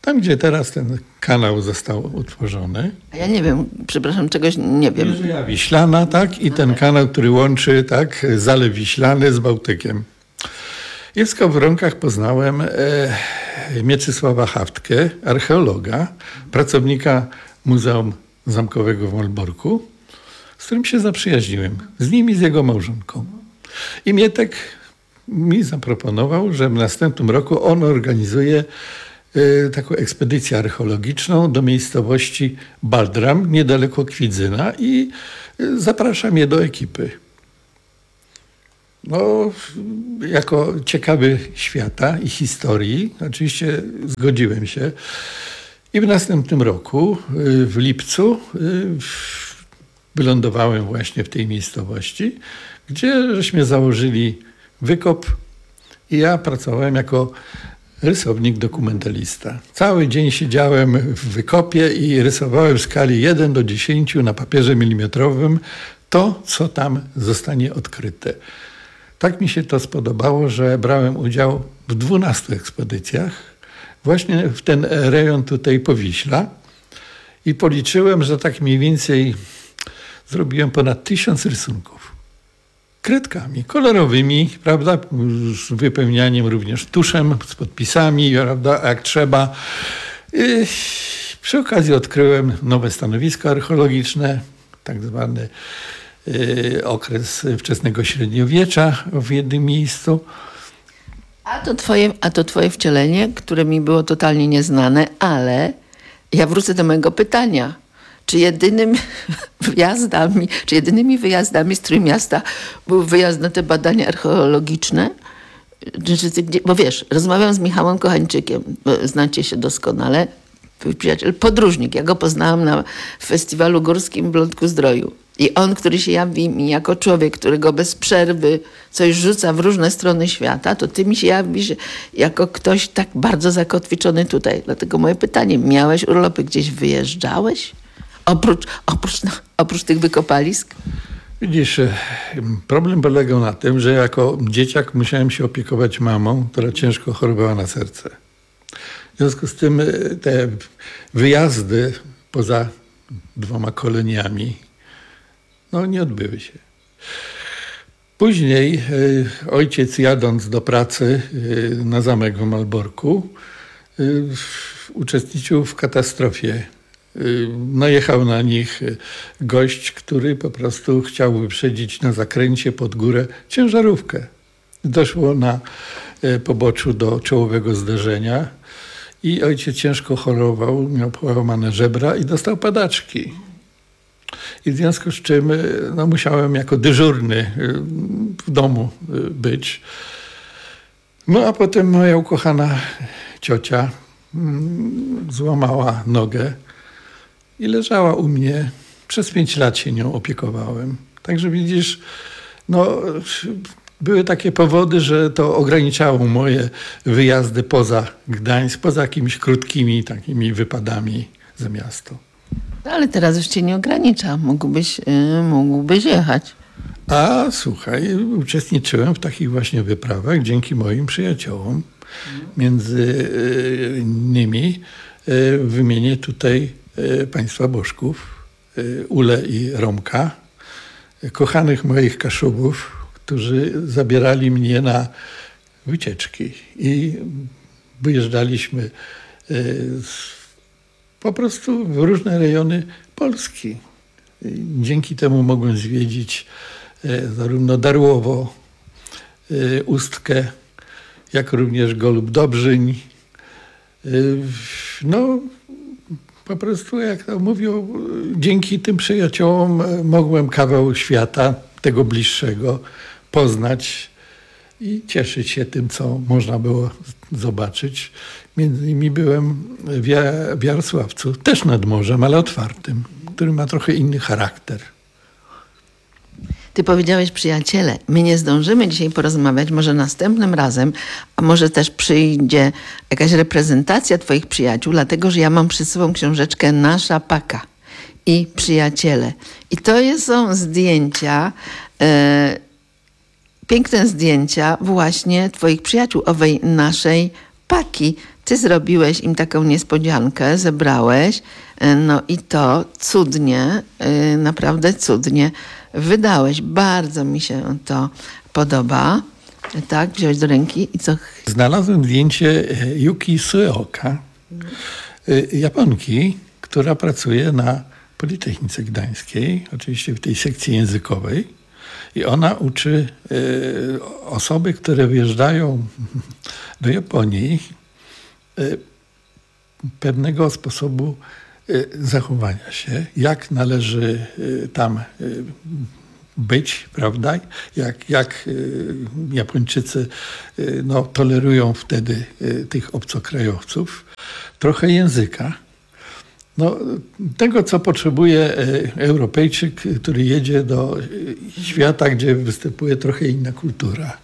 Tam, gdzie teraz ten kanał został utworzony. A ja nie wiem, przepraszam, czegoś nie wiem. Mierzeja Wiślana, tak? I ten kanał, który łączy, tak, Zalew Wiślany z Bałtykiem. I w Skowronkach poznałem e, Mieczysława Haftkę, archeologa, pracownika Muzeum Zamkowego w Malborku, z którym się zaprzyjaźniłem. Z nim i z jego małżonką. I Mietek mi zaproponował, że w następnym roku on organizuje y, taką ekspedycję archeologiczną do miejscowości Baldram, niedaleko Kwidzyna, i y, zaprasza mnie do ekipy. No, jako ciekawy świata i historii, oczywiście zgodziłem się. I w następnym roku, y, w lipcu, y, wylądowałem właśnie w tej miejscowości, gdzie żeśmy założyli wykop i ja pracowałem jako rysownik dokumentalista. Cały dzień siedziałem w wykopie i rysowałem w skali jeden do dziesięciu na papierze milimetrowym to, co tam zostanie odkryte. Tak mi się to spodobało, że brałem udział w dwunastu ekspedycjach właśnie w ten rejon tutaj Powiśla i policzyłem, że tak mniej więcej zrobiłem ponad tysiąc rysunków. Kredkami kolorowymi, prawda, z wypełnianiem również tuszem, z podpisami, prawda, jak trzeba. I przy okazji odkryłem nowe stanowisko archeologiczne, tak zwany y, okres wczesnego średniowiecza w jednym miejscu. A to twoje, a to twoje wcielenie, które mi było totalnie nieznane, ale ja wrócę do mojego pytania. Czy jedynym wyjazdami, czy jedynymi wyjazdami z Trójmiasta był wyjazd na te badania archeologiczne? Czy ty, bo wiesz, rozmawiam z Michałem Kochańczykiem, bo znacie się doskonale, przyjaciel, podróżnik. Ja go poznałam na festiwalu górskim w Lądku-Zdroju. I on, który się jawi mi jako człowiek, którego bez przerwy coś rzuca w różne strony świata, to ty mi się jawisz jako ktoś tak bardzo zakotwiczony tutaj. Dlatego moje pytanie, miałeś urlopy, gdzieś wyjeżdżałeś? Oprócz, oprócz, no, oprócz tych wykopalisk? Widzisz, problem polegał na tym, że jako dzieciak musiałem się opiekować mamą, która ciężko chorowała na serce. W związku z tym te wyjazdy poza dwoma koloniami no, nie odbyły się. Później y, ojciec jadąc do pracy y, na zamek w Malborku y, uczestniczył w katastrofie. Y, najechał na nich gość, który po prostu chciał wyprzedzić na zakręcie pod górę ciężarówkę. Doszło na y, poboczu do czołowego zderzenia i ojciec ciężko chorował, miał połamane żebra i dostał padaczki. I w związku z czym no, musiałem jako dyżurny w domu być. No a potem moja ukochana ciocia złamała nogę i leżała u mnie. Przez pięć lat się nią opiekowałem. Także widzisz, no, były takie powody, że to ograniczało moje wyjazdy poza Gdańsk, poza jakimiś krótkimi takimi wypadami za miasto. No, ale teraz już cię nie ogranicza. Mógłbyś, yy, mógłbyś jechać. A słuchaj, uczestniczyłem w takich właśnie wyprawach dzięki moim przyjaciołom. Między innymi wymienię tutaj państwa bożków, Ulę i Romka, kochanych moich Kaszubów, którzy zabierali mnie na wycieczki i wyjeżdżaliśmy po prostu w różne rejony Polski. Dzięki temu mogłem zwiedzić zarówno Darłowo, Ustkę, jak również Golub Dobrzyń. No, po prostu, jak to mówią, dzięki tym przyjaciołom mogłem kawał świata, tego bliższego, poznać i cieszyć się tym, co można było zobaczyć. Między innymi byłem w Jarosławcu, też nad morzem, ale otwartym, który ma trochę inny charakter. Ty powiedziałeś przyjaciele, my nie zdążymy dzisiaj porozmawiać, może następnym razem, a może też przyjdzie jakaś reprezentacja twoich przyjaciół, dlatego że ja mam przy sobą książeczkę Nasza Paka i przyjaciele. I to jest, są zdjęcia, e, piękne zdjęcia właśnie twoich przyjaciół, owej naszej paki. ty zrobiłeś im taką niespodziankę, zebrałeś, no i to cudnie, naprawdę cudnie wydałeś. Bardzo mi się to podoba. Tak, wziąłeś do ręki i co? Znalazłem zdjęcie Yuki Sueoka, Japonki, która pracuje na Politechnice Gdańskiej, oczywiście w tej sekcji językowej. I ona uczy osoby, które wyjeżdżają do Japonii, pewnego sposobu zachowania się, jak należy tam być, prawda? Jak, jak Japończycy no, tolerują wtedy tych obcokrajowców. Trochę języka. No, tego, co potrzebuje Europejczyk, który jedzie do świata, gdzie występuje trochę inna kultura.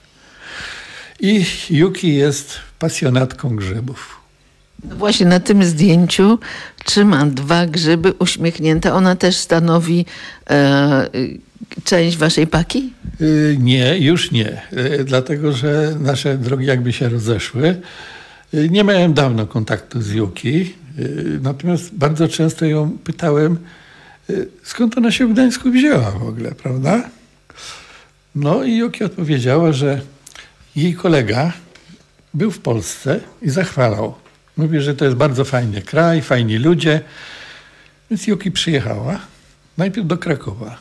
I Yuki jest pasjonatką grzybów. No właśnie na tym zdjęciu trzymam dwa grzyby uśmiechnięte. Ona też stanowi e, część waszej paki? Nie, już nie. Dlatego, że nasze drogi jakby się rozeszły. Nie miałem dawno kontaktu z Yuki. Natomiast bardzo często ją pytałem, skąd ona się w Gdańsku wzięła w ogóle, prawda? No i Yuki odpowiedziała, że jej kolega był w Polsce i zachwalał. Mówi, że to jest bardzo fajny kraj, fajni ludzie. Więc Yuki przyjechała najpierw do Krakowa,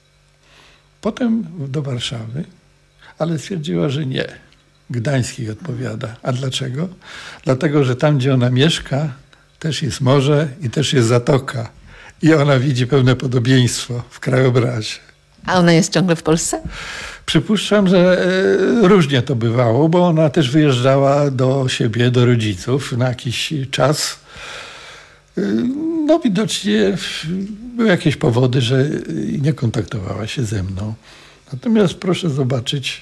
potem do Warszawy, ale stwierdziła, że nie. Gdańsk jej odpowiada. A dlaczego? Dlatego, że tam, gdzie ona mieszka, też jest morze i też jest zatoka. I ona widzi pewne podobieństwo w krajobrazie. A ona jest ciągle w Polsce? Przypuszczam, że e, różnie to bywało, bo ona też wyjeżdżała do siebie, do rodziców na jakiś czas. E, no widocznie były jakieś powody, że nie kontaktowała się ze mną. Natomiast proszę zobaczyć,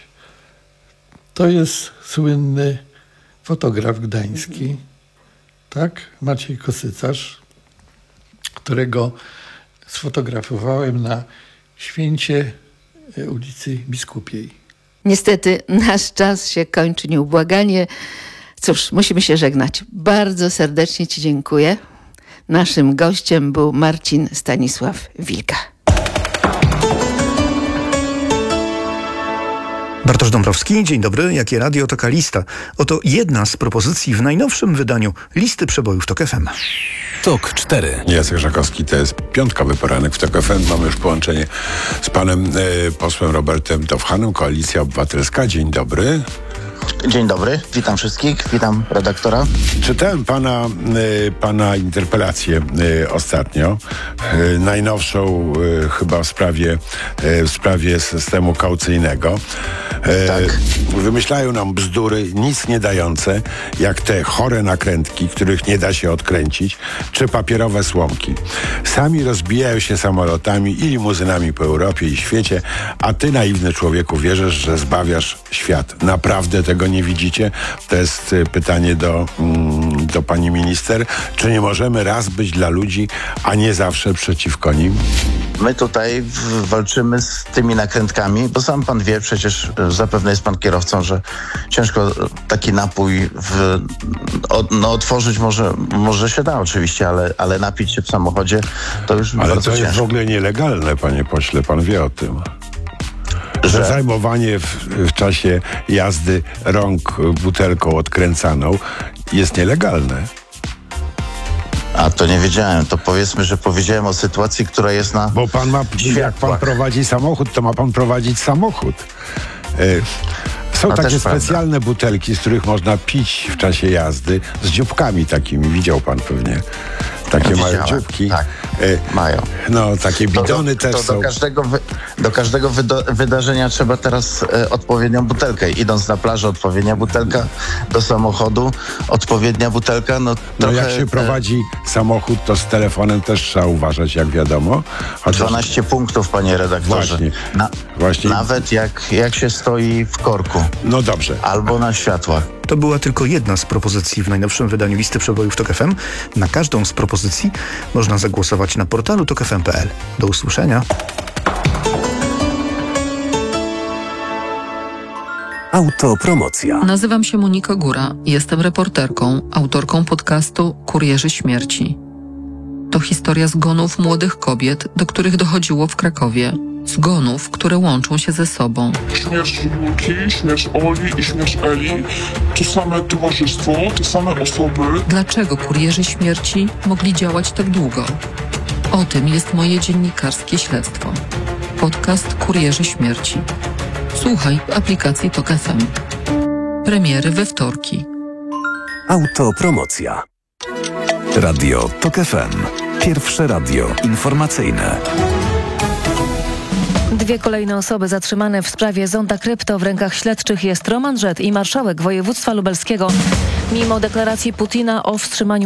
to jest słynny fotograf gdański, tak? Maciej Kosycarz, którego sfotografowałem na święcie ulicy Biskupiej. Niestety nasz czas się kończy nieubłaganie. Cóż, musimy się żegnać. Bardzo serdecznie ci dziękuję. Naszym gościem był Marcin Stanisław Wilka. Bartosz Dąbrowski, dzień dobry. Jakie radio, taka lista. Oto jedna z propozycji w najnowszym wydaniu Listy Przebojów TOK F M. TOK cztery. Jacek Żakowski, to jest piątkowy poranek w TOK F M. Mamy już połączenie z panem e, posłem Robertem Dowhanem, Koalicja Obywatelska. Dzień dobry. Dzień dobry, witam wszystkich, witam redaktora. Czytałem pana, y, pana interpelację y, ostatnio, y, najnowszą y, chyba w sprawie, y, w sprawie systemu kaucyjnego. Y, tak. Wymyślają nam bzdury nic nie dające, jak te chore nakrętki, których nie da się odkręcić, czy papierowe słomki. Sami rozbijają się samolotami i limuzynami po Europie i świecie, a ty, naiwny człowieku, wierzysz, że zbawiasz świat. Naprawdę tego nie widzicie? To jest pytanie do, mm, do pani minister. Czy nie możemy raz być dla ludzi, a nie zawsze przeciwko nim? My tutaj w, walczymy z tymi nakrętkami, bo sam pan wie, przecież zapewne jest pan kierowcą, że ciężko taki napój w, o, no, otworzyć może, może się da oczywiście, ale, ale napić się w samochodzie to już ale bardzo to jest ciężko. w ogóle nielegalne, panie pośle, pan wie o tym. Że, że zajmowanie w, w czasie jazdy rąk butelką odkręcaną jest nielegalne. A to nie wiedziałem. To powiedzmy, że powiedziałem o sytuacji, która jest na Bo pan ma, światłach. jak pan prowadzi samochód, to ma pan prowadzić samochód. Y Są A takie też specjalne prawda. butelki, z których można pić w czasie jazdy, z dzióbkami takimi. Widział pan pewnie. Takie Ja małe widziałem. dzióbki. Tak, y mają. No, takie To bidony do, też to są. do każdego, wy, do każdego wydo, wydarzenia trzeba teraz e, odpowiednią butelkę. Idąc na plażę, odpowiednia butelka, do samochodu odpowiednia butelka. No, No trochę, jak się prowadzi samochód, to z telefonem też trzeba uważać, jak wiadomo. Chociaż dwanaście punktów, panie redaktorze. Właśnie. Na, Właśnie. Nawet jak, jak się stoi w korku. No dobrze. Albo na światłach. To była tylko jedna z propozycji w najnowszym wydaniu Listy Przebojów TOK F M. Na każdą z propozycji można zagłosować na portalu tok f m kropka p l. Do usłyszenia. Autopromocja. Nazywam się Monika Góra. Jestem reporterką, autorką podcastu Kurierzy Śmierci. To historia zgonów młodych kobiet, do których dochodziło w Krakowie. Zgonów, które łączą się ze sobą. Śmierć Julki, śmierć Oli i śmierć Eli to same towarzystwo, te same osoby. Dlaczego kurierzy śmierci mogli działać tak długo? O tym jest moje dziennikarskie śledztwo. Podcast Kurierzy Śmierci. Słuchaj w aplikacji Tok F M. Premiery we wtorki. Autopromocja. Radio Tok F M. Pierwsze radio informacyjne. Dwie kolejne osoby zatrzymane w sprawie zonda krypto. W rękach śledczych jest Roman Żed i marszałek województwa lubelskiego. Mimo deklaracji Putina o wstrzymaniu